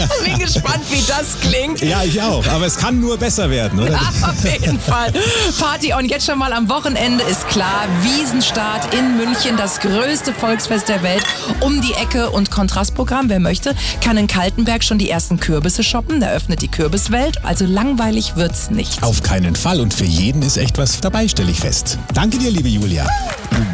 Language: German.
Bin gespannt, wie das klingt. Ja, ich auch. Aber es kann nur besser werden, oder? Ja, auf jeden Fall. Party on jetzt schon mal am Wochenende ist klar. Wiesenstart in München, das größte Volksfest der Welt. Um die Ecke und Kontrastprogramm. Wer möchte, kann in Kaltenberg schon die ersten Kürbisse shoppen. Da öffnet die Kürbiswelt. Also langweilig wird's nicht. Auf keinen Fall. Und für jeden ist echt was dabei, stelle ich fest. Danke dir, liebe Julia.